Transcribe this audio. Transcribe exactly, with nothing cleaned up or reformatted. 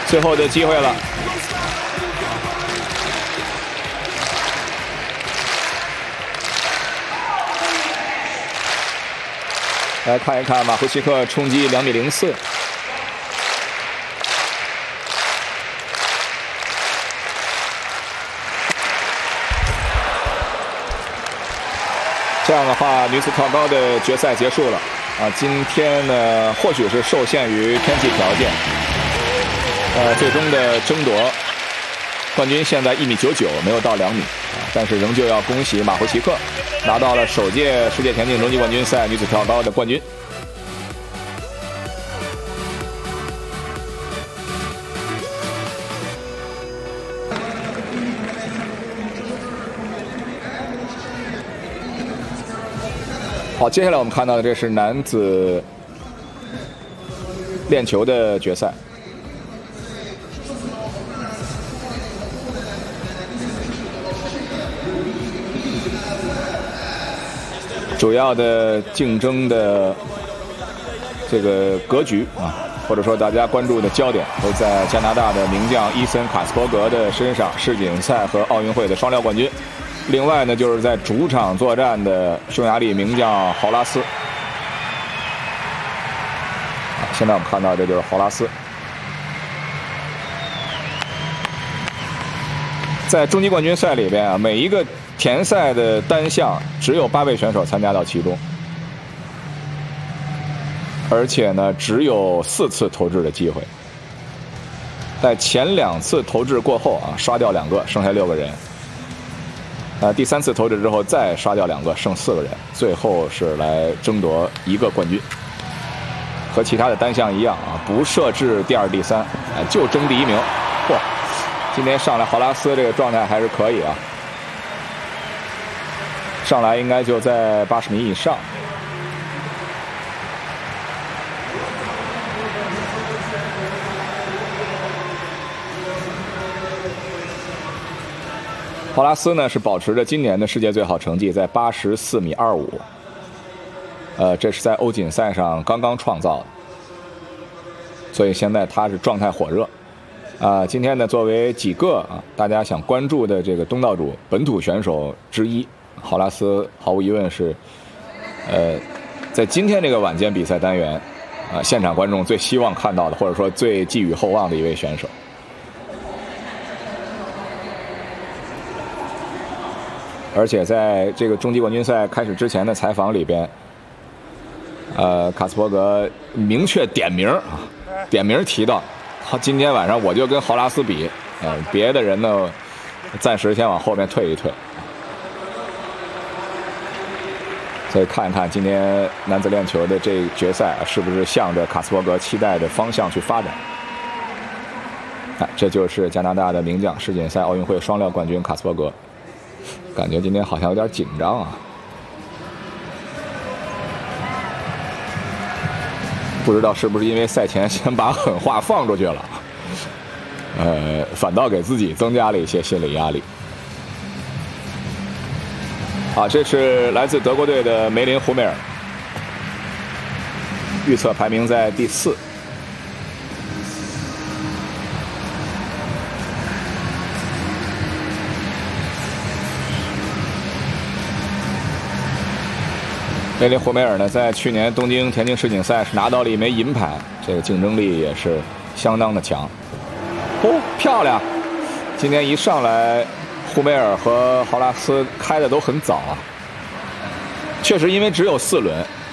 最后的机会了。来看一看马库奇克冲击两米零四。这样的话，女子跳高的决赛结束了啊！今天呢，或许是受限于天气条件，呃，最终的争夺冠军现在一米九九，没有到两米啊，但是仍旧要恭喜马胡奇克拿到了首届世界田径中级冠军赛女子跳高的冠军。好，接下来我们看到的这是男子链球的决赛。主要的竞争的这个格局啊，或者说大家关注的焦点都在加拿大的名将伊森·卡斯伯格的身上，世锦赛和奥运会的双料冠军。另外呢，就是在主场作战的匈牙利名将豪拉斯。现在我们看到这就是豪拉斯。在终极冠军赛里边啊，每一个田赛的单项只有八位选手参加到其中，而且呢，只有四次投掷的机会。在前两次投掷过后啊，刷掉两个，剩下六个人。呃，第三次投掷之后再刷掉两个，剩四个人，最后是来争夺一个冠军。和其他的单项一样啊，不设置第二、第三，哎，就争第一名。嚯，今天上来豪拉斯这个状态还是可以啊，上来应该就在八十米以上。豪拉斯呢是保持着今年的世界最好成绩，在八十四米二五，呃，这是在欧锦赛上刚刚创造的，所以现在他是状态火热。啊、呃，今天呢，作为几个啊大家想关注的这个东道主本土选手之一，豪拉斯毫无疑问是，呃，在今天这个晚间比赛单元，啊、呃，现场观众最希望看到的，或者说最寄予厚望的一位选手。而且在这个终极冠军赛开始之前的采访里边，呃，卡斯伯格明确点名啊，点名提到，好，今天晚上我就跟豪拉斯比，呃，别的人呢，暂时先往后面退一退。所以看一看今天男子链球的这决赛是不是向着卡斯伯格期待的方向去发展。啊，这就是加拿大的名将，世锦赛、奥运会双料冠军卡斯伯格。感觉今天好像有点紧张啊，不知道是不是因为赛前先把狠话放出去了，呃，反倒给自己增加了一些心理压力。好，这是来自德国队的梅林·胡梅尔，预测排名在第四。梅林·霍梅尔呢，在去年东京田径世锦赛是拿到了一枚银牌，这个竞争力也是相当的强。哦，漂亮！今天一上来，霍梅尔和豪拉斯开的都很早啊。确实，因为只有四轮，